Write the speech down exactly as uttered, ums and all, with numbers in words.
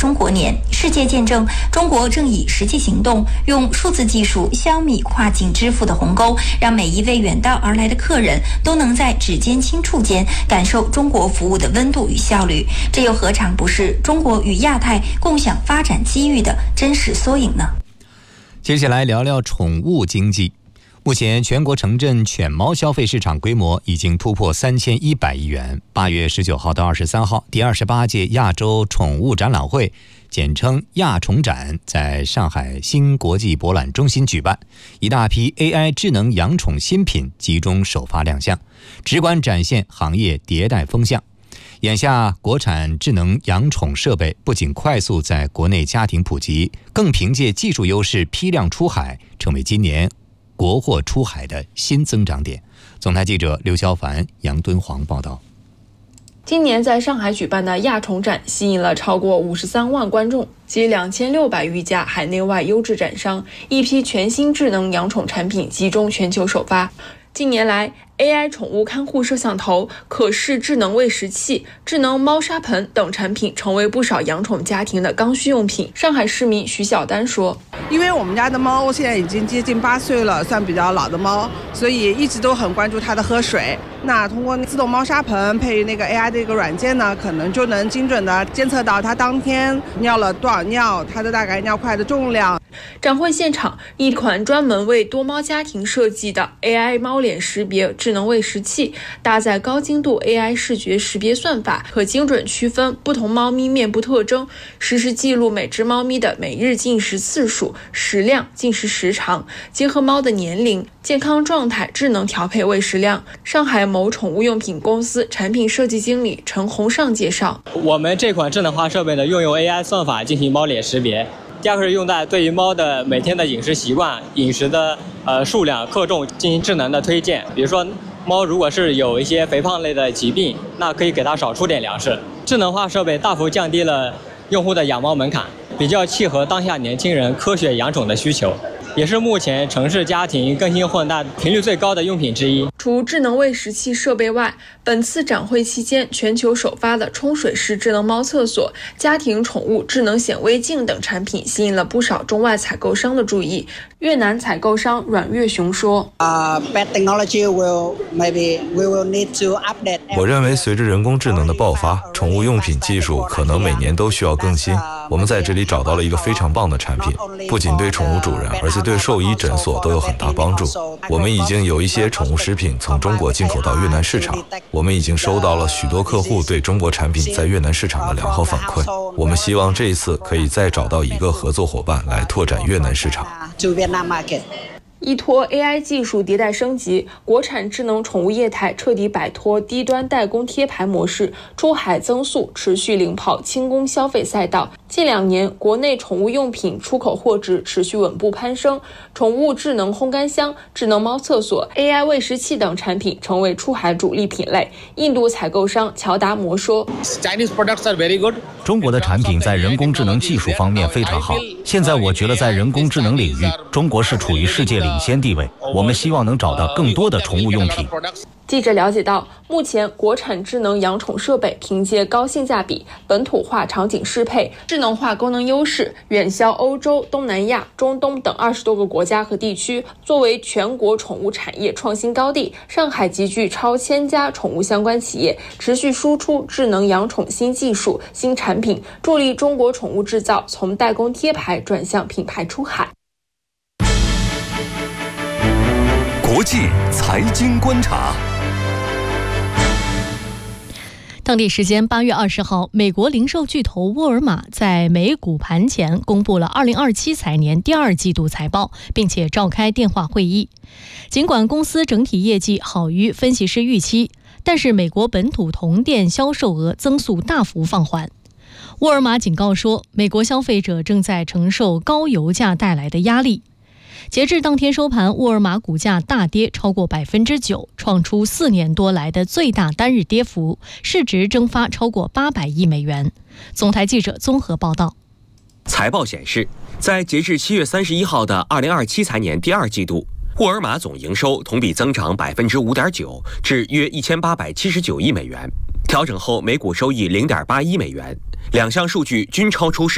中国年，世界见证中国正以实际行动，用数字技术消弭跨境支付的鸿沟，让每一位远道而来的客人都能在指尖轻触间感受中国服务的温度与效率。这又何尝不是中国与亚太共享发展机遇的真实缩影呢？ 接下来聊聊宠物经济。目前全国城镇犬猫消费市场规模已经突破三千一百亿元。八月十九号到二十三号，第二十八届亚洲宠物展览会，简称亚宠展，在上海新国际博览中心举办。一大批 A I 智能养宠新品集中首发亮相，直观展现行业迭代风向。眼下，国产智能养宠设备不仅快速在国内家庭普及，更凭借技术优势批量出海，成为今年国货出海的新增长点。总台记者刘小凡、杨敦煌报道。 今年在上海举办的亚宠展吸引了超过五十三万观众及两千六百余家海内外优质展商，一批全新智能养宠产品集中全球首发。近年来，A I 宠物看护摄像头、可视智能喂食器、智能猫砂盆等产品成为不少养宠家庭的刚需用品。上海市民徐小丹说：“ 因为我们家的猫现在已经接近八岁了，算比较老的猫，所以一直都很关注它的喝水。那通过自动猫砂盆配那个 A I 的一个软件呢，可能就能精准的监测到它当天尿了多少尿，它的大概尿块的重量。” 展会现场，一款专门为多猫家庭设计的 A I 猫脸识别智能喂食器，搭载高精度 A I 视觉识别算法，可精准区分不同猫咪面部特征，实时记录每只猫咪的每日进食次数、食量、进食时长，结合猫的年龄、健康状态，智能调配喂食量。上海某宠物用品公司产品设计经理陈洪尚介绍：“ 我们这款智能化设备呢，运用 A I 算法进行猫脸识别。第二个是用在对于猫的每天的饮食习惯、饮食的呃数量、克重进行智能的推荐。比如说，猫如果是有一些肥胖类的疾病，那可以给它少出点粮食。智能化设备大幅降低了用户的养猫门槛，比较契合当下年轻人科学养宠的需求。”也是目前城市家庭更新换代频率最高的用品之一。 除智能喂食器设备外，本次展会期间全球首发的冲水式智能猫厕所、家庭宠物智能显微镜等产品吸引了不少中外采购商的注意。越南采购商阮月雄说：“ 我认为随着人工智能的爆发，宠物用品技术可能每年都需要更新。我们在这里找到了一个非常棒的产品，不仅对宠物主人，而且对兽医诊所都有很大帮助。我们已经有一些宠物食品从中国进口到越南市场，我们已经收到了许多客户对中国产品在越南市场的良好反馈。我们希望这一次可以再找到一个合作伙伴来拓展越南市场。” 依托 A I 技术迭代升级，国产智能宠物业态彻底摆脱低端代工贴牌模式，出海增速持续领跑轻工消费赛道。近两年，国内宠物用品出口货值持续稳步攀升，宠物智能烘干箱、智能猫厕所、A I 喂食器等产品成为出海主力品类。印度采购商乔达摩说：“ 中国的产品在人工智能技术方面非常好，现在我觉得在人工智能领域，中国是处于世界领先地位。我们希望能找到更多的宠物用品。” 记者了解到，目前国产智能养宠设备凭借高性价比、本土化场景适配、智能化功能优势，远销欧洲、东南亚、中东等二十多个国家和地区。作为全国宠物产业创新高地，上海集聚超千家宠物相关企业，持续输出智能养宠新技术、新产品，助力中国宠物制造从代工贴牌转向品牌出海。 国际财经观察。 当地时间八月二十号，美国零售巨头沃尔玛在美股盘前公布了二零二七财年第二季度财报，并且召开电话会议。尽管公司整体业绩好于分析师预期，但是美国本土同店销售额增速大幅放缓。沃尔玛警告说，美国消费者正在承受高油价带来的压力。截至当天收盘，沃尔玛股价大跌超过百分之九，创出四年多来的最大单日跌幅，市值蒸发超过八百亿美元。总台记者综合报道。 财报显示，在截至七月三十一号的二零二七财年第二季度，沃尔玛总营收同比增长百分之五点九，至约一千八百七十九亿美元，调整后每股收益零点八一美元，两项数据均超出市